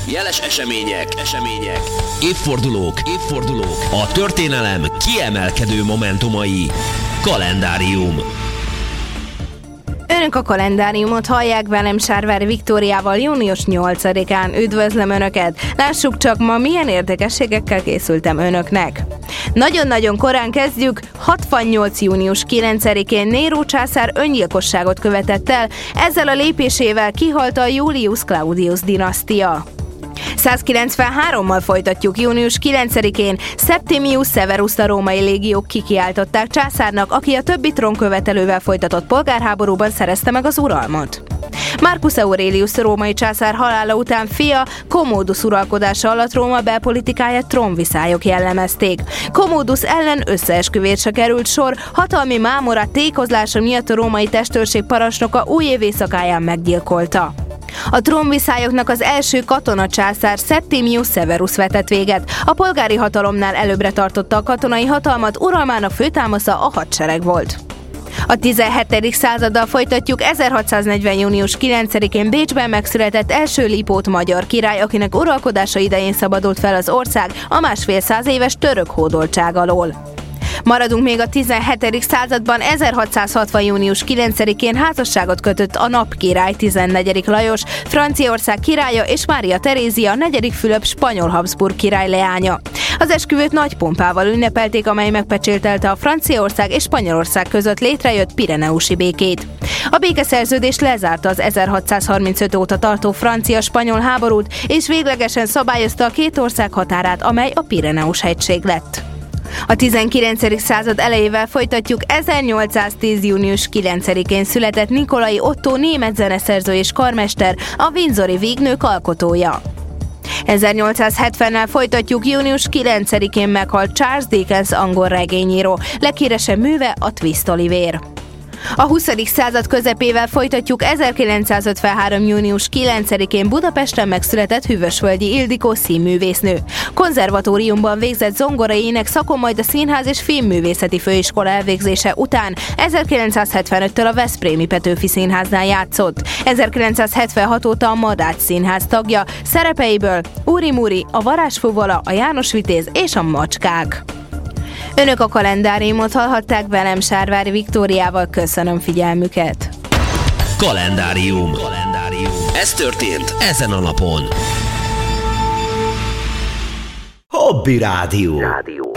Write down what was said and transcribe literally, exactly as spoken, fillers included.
Jeles események, események, évfordulók, évfordulók, a történelem kiemelkedő momentumai. Kalendárium. Önök a kalendáriumot hallják, velem Sárvári Viktóriával június nyolcadikán. Üdvözlöm Önöket! Lássuk csak ma, milyen érdekességekkel készültem Önöknek. Nagyon-nagyon korán kezdjük, hatvannyolc június kilencedikén Néró császár öngyilkosságot követett el, ezzel a lépésével kihalt a Julius Claudius dinasztia. százkilencvenhárommal folytatjuk június kilencedikén, Septimius Severus a római légiók kikiáltották császárnak, aki a többi trónkövetelővel folytatott polgárháborúban szerezte meg az uralmat. Marcus Aurelius római császár halála után fia, Commodus uralkodása alatt Róma belpolitikáját trónviszályok jellemezték. Commodus ellen összeesküvésre került sor, hatalmi mámora tékozlása miatt a római testőrség parancsnoka újév éjszakáján meggyilkolta. A trónviszályoknak az első katonacsászár Septimius Severus vetett véget. A polgári hatalomnál előbbre tartotta a katonai hatalmat, uralmának főtámasza a hadsereg volt. A tizenhetedik századdal folytatjuk, ezerhatszáznegyven június kilencedikén Bécsben megszületett első Lipót magyar király, akinek uralkodása idején szabadult fel az ország a másfél száz éves török hódoltság alól. Maradunk még a tizenhetedik században, ezerhatszázhatvan június kilencedikén házasságot kötött a napkirály tizennegyedik Lajos, Franciaország királya és Mária Terézia, negyedik Fülöp spanyol-Habsburg király leánya. Az esküvőt nagy pompával ünnepelték, amely megpecsételte a Franciaország és Spanyolország között létrejött pireneusi békét. A békeszerződés lezárta az ezerhatszázharmincöt óta tartó francia-spanyol háborút, és véglegesen szabályozta a két ország határát, amely a Pireneus-hegység lett. A tizenkilencedik század elejével folytatjuk, ezernyolcszáztíz június kilencedikén született Nikolai Otto német zeneszerző és karmester, a windsori vígnők alkotója. ezernyolcszázhetvennel folytatjuk, június kilencedikén meghalt Charles Dickens angol regényíró, leghíresebb műve a Twist Olivér. A huszadik század közepével folytatjuk, ezerkilencszázötvenhárom június kilencedikén Budapesten megszületett Hűvösvölgyi Ildikó színművésznő. Konzervatóriumban végzett zongorai ének szakon, majd a Színház és Filmművészeti Főiskola elvégzése után ezerkilencszázhetvenöttől a Veszprémi Petőfi Színháznál játszott. ezerkilencszázhetvenhat óta a Madács Színház tagja, szerepeiből Úri Muri, a Varázsfuvola, a János Vitéz és a Macskák. Önök a kalendáriumot hallhatták, velem Sárvári Viktóriával, köszönöm figyelmüket. Kalendárium. Kalendárium. Ez történt ezen a napon. Hobby Rádió. Rádió.